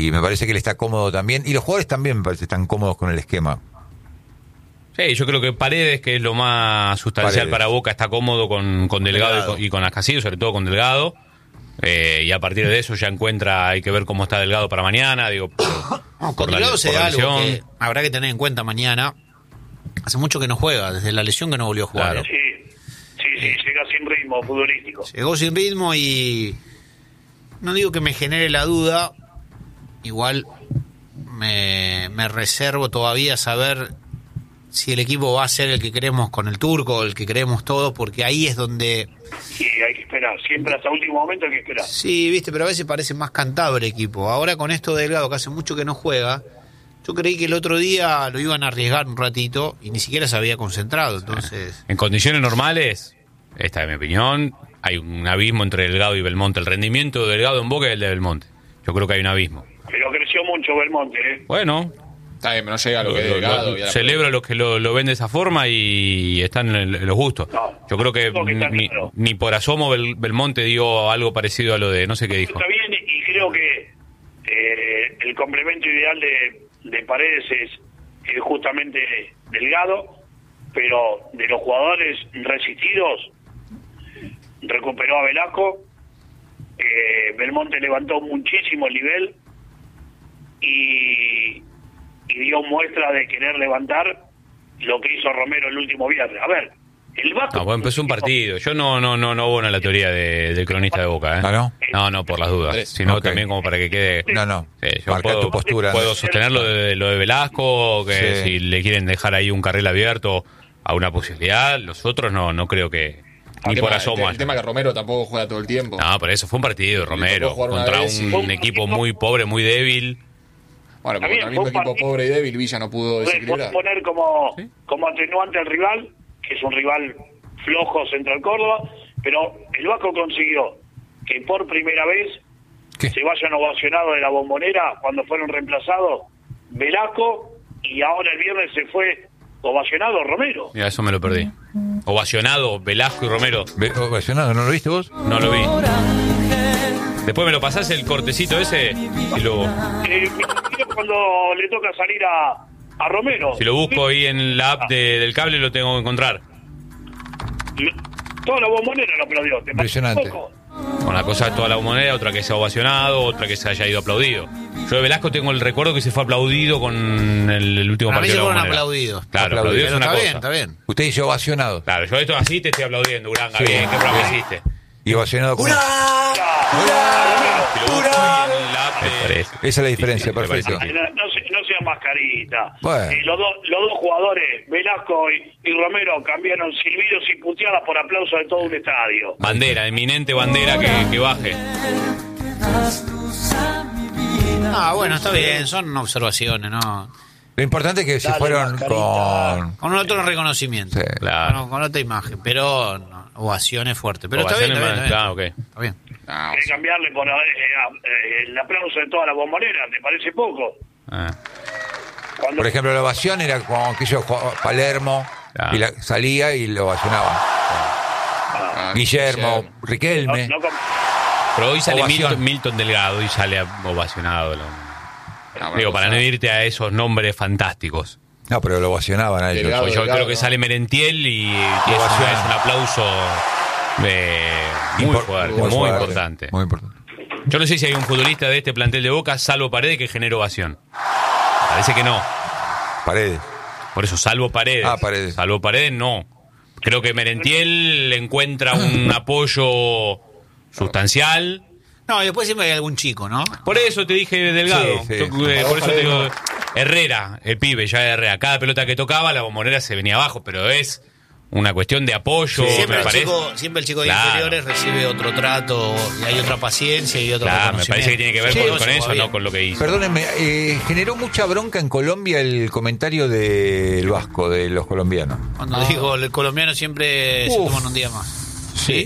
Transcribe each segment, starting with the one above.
Y me parece que él está cómodo también. Y los jugadores también me parece que están cómodos con el esquema. Sí, yo creo que Paredes, que es lo más sustancial para Boca, está cómodo con Delgado y con Ascasillo, sobre todo con Delgado. Y a partir de eso ya hay que ver cómo está Delgado para mañana. Con Delgado se da algo que habrá que tener en cuenta mañana. Hace mucho que no juega, desde la lesión que no volvió a jugar. Claro. Sí, llega sin ritmo futbolístico. Llegó sin ritmo y no digo que me genere la duda, igual me reservo todavía saber si el equipo va a ser el que queremos con el turco, el que queremos todos, porque ahí es donde... Sí, hay que esperar, siempre hasta último momento hay que esperar. Sí, viste, pero a veces parece más cantado el equipo. Ahora con esto de Delgado, que hace mucho que no juega, yo creí que el otro día lo iban a arriesgar un ratito y ni siquiera se había concentrado, entonces... En condiciones normales, esta es mi opinión, hay un abismo entre Delgado y Belmonte. El rendimiento de Delgado en Boca es el de Belmonte. Yo creo que hay un abismo. Pero creció mucho Belmonte, Bueno... Está bien, pero no llega a lo que es Delgado. Celebro a los que lo ven de esa forma y están en los gustos. Yo creo que ni por asomo Belmonte dio algo parecido a lo de... No sé qué dijo. Está bien, y creo que el complemento ideal de Paredes es justamente Delgado, pero de los jugadores resistidos recuperó a Velasco. Belmonte levantó muchísimo el nivel y dio muestra de querer levantar lo que hizo Romero el último viernes. A ver, el Vasco... empezó un partido. Yo no abono a la teoría del cronista de Boca, No, por las dudas. Sino también como para que quede... yo marca tu postura. Puedo sostener lo de Velasco, que si le quieren dejar ahí un carril abierto a una posibilidad. Los otros no creo que... Ni por asomo. El tema que Romero tampoco juega todo el tiempo. No, por eso fue un partido, Romero. Contra un equipo muy pobre, muy débil. Bueno, porque con el mismo equipo pobre y débil, Villa no pudo desequilibrar. Puedes poner como atenuante al rival, que es un rival flojo Central Córdoba, pero el Vasco consiguió que por primera vez se vayan ovacionados de la Bombonera cuando fueron reemplazados Velasco, y ahora el viernes se fue ovacionado Romero. Mira, eso me lo perdí. Ovacionado Velasco y Romero. ¿Ovacionado? ¿No lo viste vos? No lo vi. Después me lo pasás el cortecito ese y luego... cuando le toca salir a Romero. Si lo busco ahí en la app del cable lo tengo que encontrar. Toda la Bombonera lo aplaudió. Impresionante. Una cosa es toda la Bombonera, otra que se ha ovacionado, otra que se haya ido aplaudido. Yo de Velasco tengo el recuerdo que se fue aplaudido con el último partido. A mí se fueron aplaudidos. Claro, aplaudido es una cosa. Está bien. Usted dice ovacionado. Claro, yo esto así te estoy aplaudiendo, Uranga. Sí, bien, ¿qué programa hiciste? Y ovacionado con... Esa es la diferencia, perfecto. No sea mascarita. Bueno. Los dos jugadores, Velasco y Romero, cambiaron silbidos y puteadas por aplauso de todo un estadio. Bandera, eminente bandera que baje. Bueno, está bien, son observaciones, ¿no? Lo importante es que se fueron con otro reconocimiento. Sí, claro. Con otra imagen, pero ovaciones fuertes. Pero ovaciones está bien. Claro, okay. Está bien. Hay que cambiarle por el aplauso de toda la Bombonera, ¿te parece poco? Por ejemplo, la ovación era como que yo jugaba Palermo, y salía y lo ovacionaban. Guillermo, Riquelme. Pero hoy sale Milton Delgado y sale ovacionado. Digo, para no irte a esos nombres fantásticos. No, pero lo ovacionaban a ellos. Yo creo que sale Merentiel y es un aplauso muy fuerte, muy importante. Muy importante. Yo no sé si hay un futbolista de este plantel de Boca, salvo Paredes, que genere ovación. Parece que no. Paredes. Por eso, salvo Paredes. Paredes. Salvo Paredes, no. Creo que Merentiel encuentra un apoyo sustancial. No, y después siempre hay algún chico, ¿no? Por eso te dije Delgado. Sí. Por eso te digo Herrera, el pibe, ya Herrera. Cada pelota que tocaba, la Bombonera se venía abajo, pero es una cuestión de apoyo, siempre me parece. Siempre el chico de inferiores recibe otro trato y hay otra paciencia y otro reconocimiento. Me parece que tiene que ver con eso, no con lo que hizo. Perdónenme, generó mucha bronca en Colombia el comentario del Vasco, de los colombianos. Cuando dijo, el colombiano siempre se toman un día más. Sí.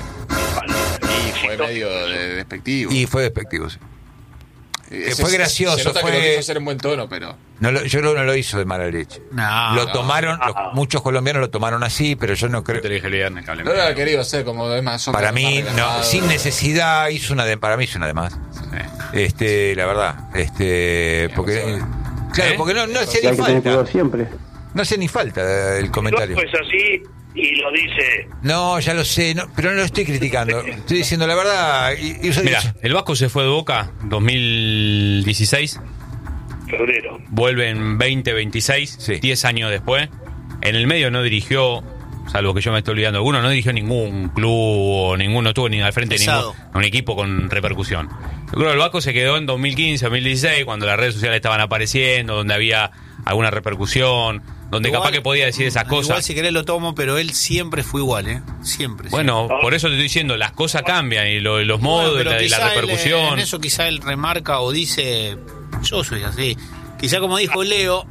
Y fue medio despectivo. Y fue despectivo, sí. Fue gracioso. Se nota que lo quiso hacer en buen tono, pero... yo creo que no lo hizo de mala leche. Lo tomaron, muchos colombianos lo tomaron así, pero yo no creo... Te dije el viernes, no lo había querido hacer como demás. Para mí, no, sin necesidad, para mí hizo una de más. Sí. La verdad. Porque... Claro, porque no hacía ni falta. Siempre. No hacía ni falta el comentario. Es así y lo dice. No, ya lo sé, pero no lo estoy criticando. Estoy diciendo la verdad. Mira, el Vasco se fue de Boca 2016. Febrero. Vuelve en 2026, Sí. 10 años después. En el medio no dirigió, salvo que yo me estoy olvidando alguno, no dirigió ningún club o ninguno, estuvo ni al frente de ningún equipo con repercusión. Yo creo que el Vasco se quedó en 2015, 2016, cuando las redes sociales estaban apareciendo, donde había alguna repercusión, donde igual, capaz que podía decir esas cosas. Igual si querés lo tomo, pero él siempre fue igual, Siempre. Bueno, por eso te estoy diciendo, las cosas cambian y los modos y la repercusión. En eso quizá él remarca o dice, yo soy así. Quizá como dijo Leo,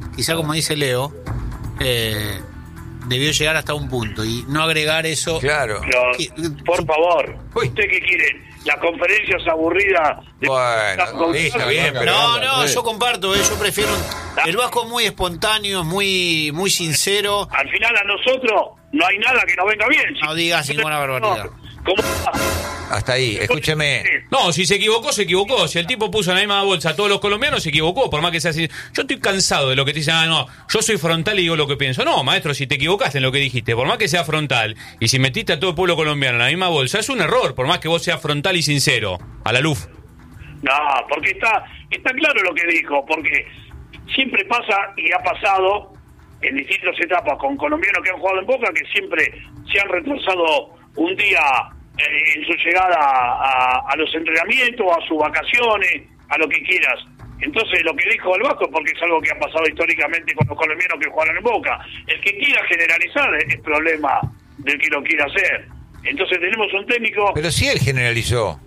debió llegar hasta un punto y no agregar eso. Claro. Pero, por favor, ¿usted qué quiere? La conferencia es aburrida. Bueno, está bien, pero... No, yo comparto, yo prefiero... El Vasco es muy espontáneo, muy sincero. Al final a nosotros no hay nada que nos venga bien. No digas ninguna barbaridad. ¿Cómo? Hasta ahí, escúcheme. No, si se equivocó, se equivocó. Si el tipo puso en la misma bolsa a todos los colombianos, se equivocó, por más que sea así. Yo estoy cansado de lo que te dicen, no, yo soy frontal y digo lo que pienso. No, maestro, si te equivocaste en lo que dijiste, por más que sea frontal, y si metiste a todo el pueblo colombiano en la misma bolsa, es un error, por más que vos seas frontal y sincero. A la luz. No, porque está claro lo que dijo, porque siempre pasa y ha pasado en distintas etapas con colombianos que han jugado en Boca, que siempre se han retrasado un día en su llegada a los entrenamientos, a sus vacaciones, a lo que quieras. Entonces lo que dijo el Vasco, porque es algo que ha pasado históricamente con los colombianos que jugaron en Boca. El que quiera generalizar es problema del que lo quiera hacer. Entonces tenemos un técnico... Pero sí él generalizó.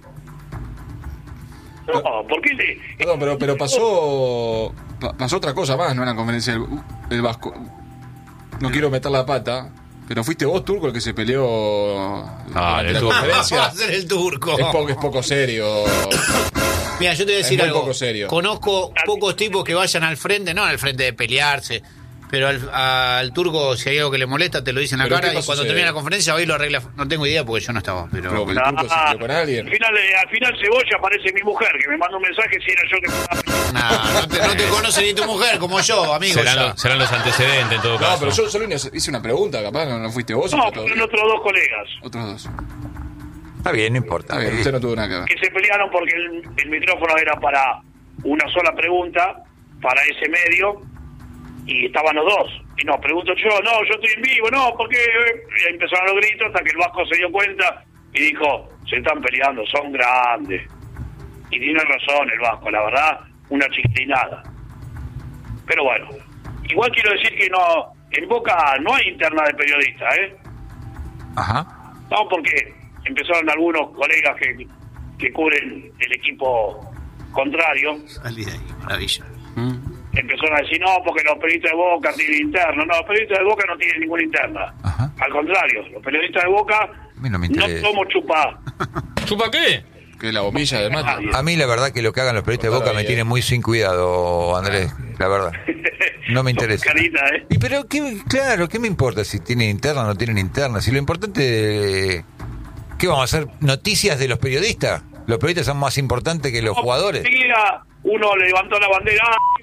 No, ¿por qué? Perdón, pero pasó otra cosa más, ¿no? En la conferencia del Vasco. No quiero meter la pata, pero fuiste vos, Turco, el que se peleó en la conferencia. Va a ser el Turco. Es poco serio. Mira, yo te voy a decir algo. Poco serio. Conozco pocos tipos que vayan al frente, no al frente de pelearse, pero al Turco, si hay algo que le molesta, te lo dice en la cara y cuando termina la conferencia hoy lo arregla. No tengo idea porque yo no estaba. Pero el Turco se peleó con alguien. Al final Cebolla aparece mi mujer, que me manda un mensaje si era yo que... No te conoce ni tu mujer, como yo, amigo. Serán los antecedentes en todo caso. No, pero yo solo hice una pregunta, capaz, no fuiste vos. No, fueron otros dos colegas. Otros dos. Está bien, no importa. Está bien, usted no tuvo nada que ver. Que se pelearon porque el micrófono era para una sola pregunta, para ese medio, y estaban los dos. Y no, pregunto yo estoy en vivo, no, porque empezaron los gritos hasta que el Vasco se dio cuenta y dijo, se están peleando, son grandes. Y tiene razón el Vasco, la verdad, una chiquitinada. Pero bueno, igual quiero decir que no, en Boca no hay interna de periodistas, Ajá. No, porque empezaron algunos colegas que cubren el equipo contrario. Salí de ahí, maravilla. Empezaron a decir, no, porque los periodistas de Boca tienen interna. No, los periodistas de Boca no tienen ninguna interna. Ajá. Al contrario, los periodistas de Boca A mí no me interesa. no somos chupá. ¿Chupa qué? Que la bombilla de mate. A mí la verdad que lo que hagan los periodistas de Boca me tiene muy sin cuidado, Andrés, la verdad. No me interesa. Carita, Y pero, ¿qué me importa si tienen interna o no tienen interna? Si lo importante... ¿Qué vamos a hacer? ¿Noticias de los periodistas? ¿Los periodistas son más importantes que los jugadores? Enseguida uno levantó la bandera.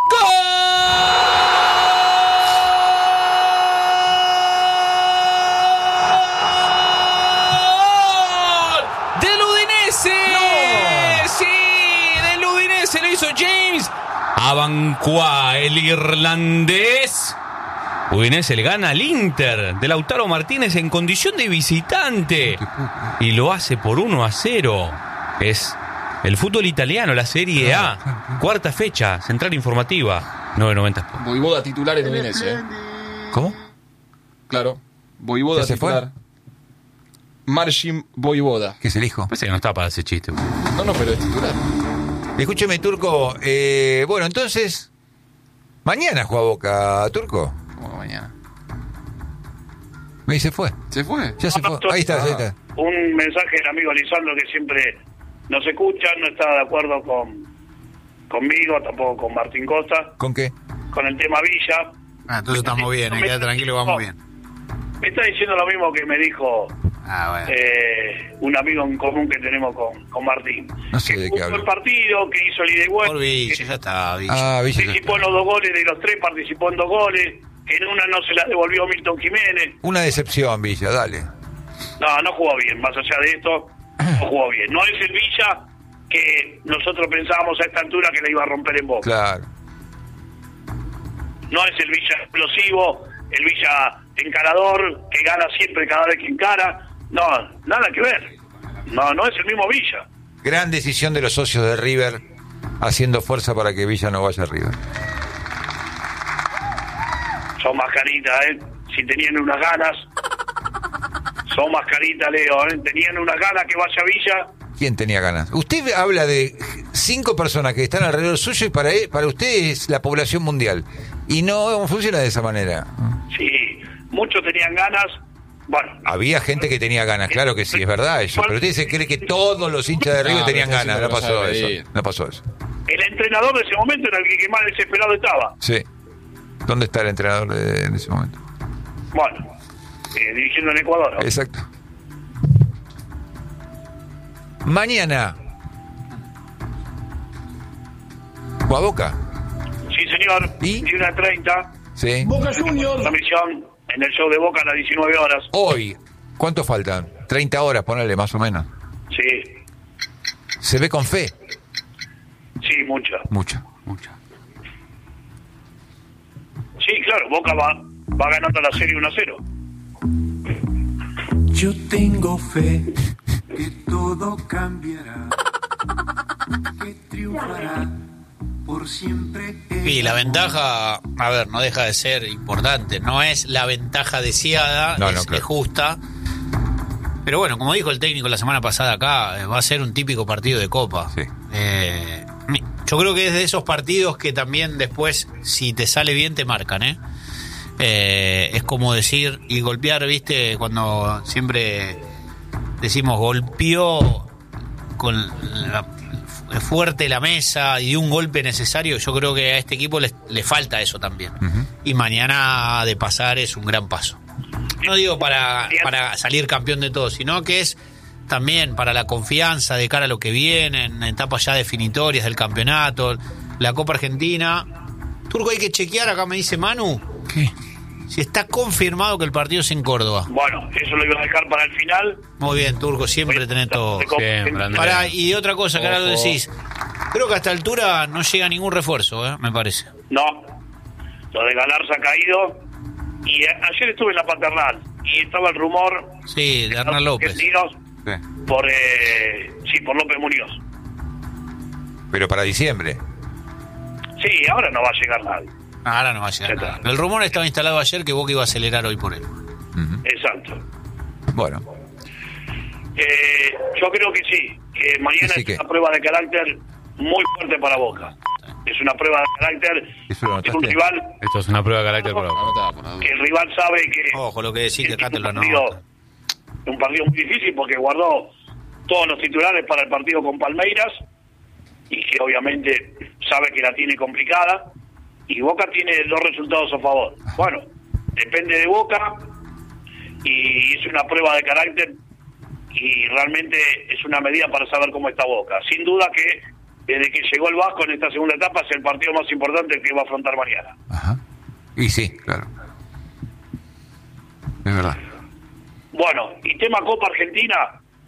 ¡Del Udinese! ¡No! ¡Sí! ¡Del Udinese lo hizo James! Abancuá, el irlandés. Udinese le gana al Inter de Lautaro Martínez en condición de visitante y lo hace por 1-0. Es el fútbol italiano, la Serie A, cuarta fecha, central informativa, 9:90. Voivoda titular en Udinese. ¿Cómo? Claro, Voivoda ¿Se titular. Marcin Voivoda. ¿Qué es el hijo? Parece que no está para ese chiste. No, pero es titular. Escúcheme, Turco. Bueno, entonces, mañana juega Boca, Turco. Como mañana. Y se fue. ¿Se fue? Ya se fue. Ahí está, ahí está. Un mensaje del amigo Lisandro que siempre nos escucha, no está de acuerdo conmigo, tampoco con Martín Costa. ¿Con qué? Con el tema Villa. Entonces estamos bien, queda tranquilo, vamos bien. Me está diciendo lo mismo que me dijo un amigo en común que tenemos con Martín. No sé de qué habla. El partido, que hizo el ida y vuelta. Por Villa, ya está, Villa. Villa Participó en los 2 goles, de los 3 participó en 2 goles. En una no se la devolvió Milton Jiménez. Una decepción, Villa, dale. No jugó bien, más allá de esto, no jugó bien. No es el Villa que nosotros pensábamos a esta altura que le iba a romper en Boca. Claro. No es el Villa explosivo, el Villa encarador, que gana siempre cada vez que encara. No, nada que ver. No es el mismo Villa. Gran decisión de los socios de River, haciendo fuerza para que Villa no vaya a River. Son mascaritas, si tenían unas ganas. Son mascaritas, Leo, tenían unas ganas que vaya a Villa. ¿Quién tenía ganas? Usted habla de 5 personas que están alrededor suyo y para usted es la población mundial. Y no funciona de esa manera. Sí, muchos tenían ganas. Bueno, había gente que tenía ganas, claro que sí, es verdad eso. Pero usted se cree que todos los hinchas de River tenían ganas. No pasó eso. No pasó eso. El entrenador de ese momento era el que más desesperado estaba. Sí. ¿Dónde está el entrenador en ese momento? Bueno, dirigiendo en Ecuador, ¿no? Exacto. Mañana. ¿O a Boca? Sí, señor. ¿Y? 1:30. Sí. Boca Juniors. La misión en el show de Boca a las 19 horas. Hoy. ¿Cuánto faltan? 30 horas, ponele, más o menos. Sí. ¿Se ve con fe? Sí, mucha. Mucha. Sí, claro, Boca va ganando la serie 1-0. Yo tengo fe que todo cambiará, que triunfará por siempre. Y la ventaja, a ver, no deja de ser importante. No es la ventaja deseada, claro. Es justa. Pero bueno, como dijo el técnico la semana pasada acá, va a ser un típico partido de Copa. Sí. Yo creo que es de esos partidos que también después, si te sale bien, te marcan, es como decir, y golpear, ¿viste? Cuando siempre decimos golpeó fuerte la mesa y un golpe necesario, yo creo que a este equipo le falta eso también. Uh-huh. Y mañana de pasar es un gran paso. No digo para salir campeón de todo, sino que es también para la confianza de cara a lo que viene, en etapas ya definitorias del campeonato, la Copa Argentina. Turco, hay que chequear, acá me dice Manu. ¿Qué? Si está confirmado que el partido es en Córdoba. Bueno, eso lo iba a dejar para el final. Muy bien, Turco, siempre tenés todo. Siempre, y otra cosa que ahora lo decís. Creo que a esta altura no llega ningún refuerzo, me parece. No, lo de Galarza ha caído. Y ayer estuve en la Paternal y estaba el rumor. Sí, de Hernán López. Por López Muñoz. Pero para diciembre. Sí, ahora no va a llegar nadie. Ahora no va a llegar nada. El rumor estaba instalado ayer que Boca iba a acelerar hoy por él. Uh-huh. Exacto. Bueno. Yo creo que sí, que mañana es una prueba de carácter muy fuerte para Boca. Es una prueba de carácter. Es un rival. Esto es una prueba de carácter para Boca. Que el rival sabe que. Ojo, lo que decís, que acá te lo un partido muy difícil porque guardó todos los titulares para el partido con Palmeiras y que obviamente sabe que la tiene complicada. Y Boca tiene 2 resultados a favor. Bueno, depende de Boca y es una prueba de carácter y realmente es una medida para saber cómo está Boca. Sin duda que desde que llegó el Vasco en esta segunda etapa es el partido más importante que va a afrontar mañana. Ajá. Y sí, claro. Es verdad. Bueno, y tema Copa Argentina.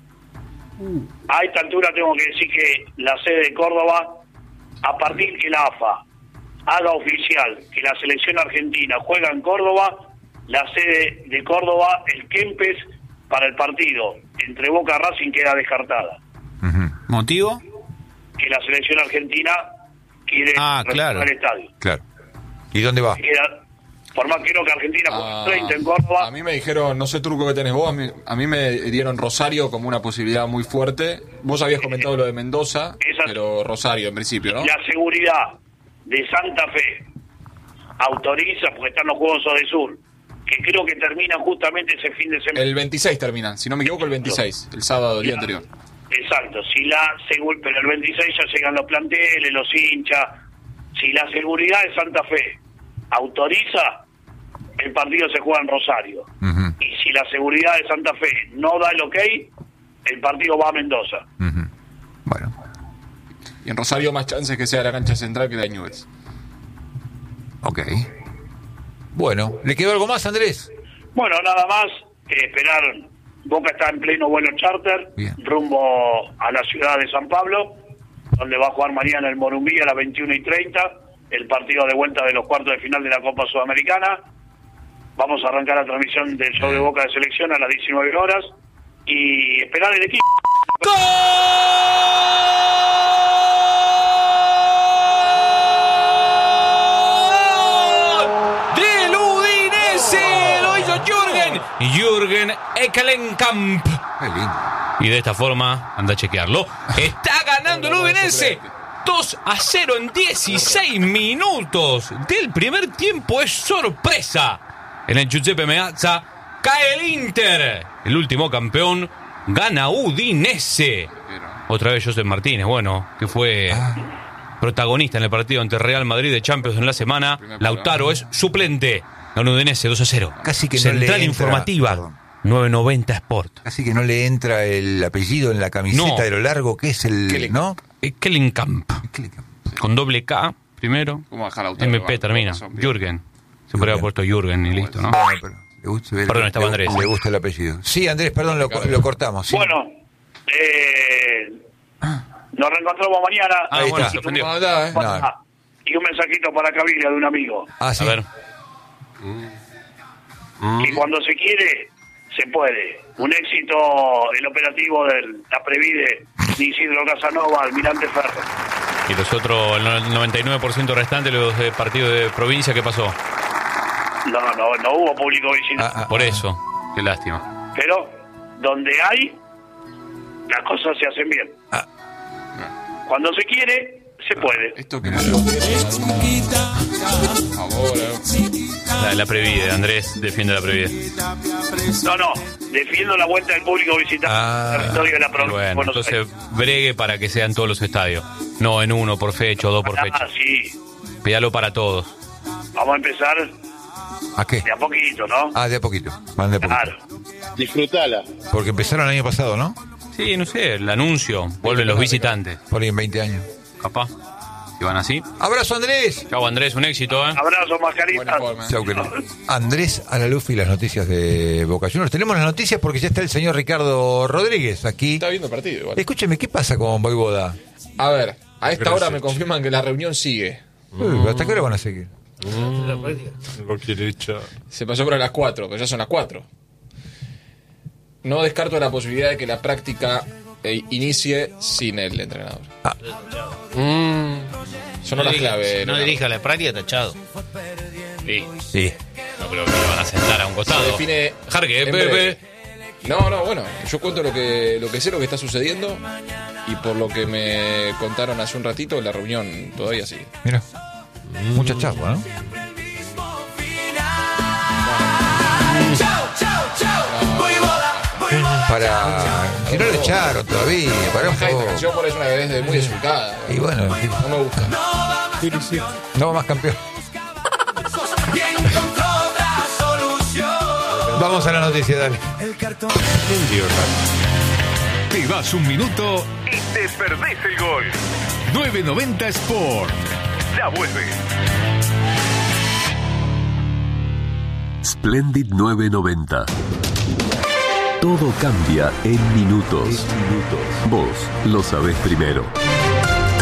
A esta altura tengo que decir que la sede de Córdoba, a partir que la AFA haga oficial que la selección argentina juega en Córdoba, la sede de Córdoba, el Kempes, para el partido entre Boca y Racing queda descartada. Uh-huh. ¿Motivo? Que la selección argentina quiere claro. el estadio. Claro. ¿Y dónde va? Por más que creo que Argentina juega 30 en Córdoba. A mí me dijeron, no sé, Turco, que tenés vos, a mí me dieron Rosario como una posibilidad muy fuerte. Vos habías comentado lo de Mendoza, pero Rosario en principio, ¿no? La seguridad de Santa Fe autoriza, porque están los Juegos de Sur, que creo que terminan justamente ese fin de semana. El 26 terminan, si no me equivoco, el 26, el sábado, el día anterior. Exacto, pero el 26 ya llegan los planteles, los hinchas. Si la seguridad de Santa Fe autoriza, el partido se juega en Rosario. Uh-huh. Y si la seguridad de Santa Fe no da el ok, el partido va a Mendoza. Uh-huh. Bueno. Y en Rosario más chances que sea la cancha central que la de Newell's. Ok. Bueno, ¿le quedó algo más, Andrés? Bueno, nada más, esperar. Boca está en pleno vuelo charter, Bien. rumbo a la ciudad de San Pablo, donde va a jugar mañana el Morumbí a las 21:30, el partido de vuelta de los cuartos de final de la Copa Sudamericana. Vamos a arrancar la transmisión del show de Boca de Selección a las 19 horas y esperar el equipo. ¡Gol! ¡Del Udinese! ¡Lo hizo Jürgen Ekkelenkamp! Qué lindo. Y de esta forma, anda a chequearlo, está ganando el Udinese 2-0 en 16 minutos del primer tiempo. Es sorpresa. En el Giuseppe Meazza cae el Inter. El último campeón gana Udinese. Otra vez José Martínez, bueno, que fue protagonista en el partido ante Real Madrid de Champions en la semana. Lautaro es suplente. Gana Udinese 2-0. Casi que no Central le entra, Informativa. perdón. 990 Sport. Casi que no le entra el apellido en la camiseta No. de lo largo que es el... ¿No? Ekkelenkamp. Con doble K primero. ¿Cómo bajar Lautaro? MP termina. Jürgen. Se podría haber puesto Jürgen y listo, ¿no? Bueno, pero le gusta, Perdón, estaba Andrés. Le gusta el apellido. Sí, Andrés, perdón, lo cortamos. Sí. Bueno, nos reencontramos mañana. Ahí bueno, está. se ofendió. No. Y un mensajito para Cabilia de un amigo. Ah, sí. A ver. Que cuando se quiere, se puede. Un éxito el operativo de la Previde de Isidro Casanova, Almirante Ferro. Y los otros, el 99% restante, los de partidos de provincia, ¿qué pasó? No hubo público visitante. Por eso. Qué lástima. Pero donde hay, las cosas se hacen bien. Cuando se quiere, se puede. Esto que no lo ahora. La Previde, Andrés defiende la Previde. No, defiendo la vuelta del público visitante al territorio de la provincia de Bueno, Buenos entonces Aires. bregue para que sean todos los estadios. No en uno por fecha o dos por fecha. Sí. Pídalo para todos. Vamos a empezar ¿A qué? de a poquito, ¿no? De a poquito. Van de a poquito. Claro. Disfrutala. Porque empezaron el año pasado, ¿no? Sí, no sé, el anuncio. Vuelven los visitantes. Por ahí en 20 años. Capaz. Si van así. Abrazo, Andrés. Chau, Andrés, un éxito, ¿eh? Abrazo, mascarita. Buena forma. Chau, querido. Andrés Alaluf y las noticias de Boca Juniors. Tenemos las noticias porque ya está el señor Ricardo Rodríguez aquí. Está viendo partido igual. Escúcheme, ¿qué pasa con Voivoda? A ver, a esta hora me confirman que la reunión sigue. ¿Hasta qué hora van a seguir? Se pasó para las 4, pero ya son las 4. No descarto la posibilidad de que la práctica inicie sin el entrenador. Sonó la clave. No dirija la práctica, tachado. Sí. Sí. No, pero que lo van a sentar a un costado. Se define Jarque, en Pepe. breve. No, bueno, yo cuento lo que sé, lo que está sucediendo, y por lo que me contaron hace un ratito, la reunión todavía sigue. Mira. Mucha chapa, ¿no? Para... Si no lo echaron todavía, para un Esta poco. canción por eso una vez muy desubicada. Y bueno, No me gusta. no más campeón. Vamos a la noticia, dale. Te vas un minuto y te perdés el gol. 990 Sport. Ya vuelve. Splendid 990. Todo cambia en minutos. Vos lo sabés primero.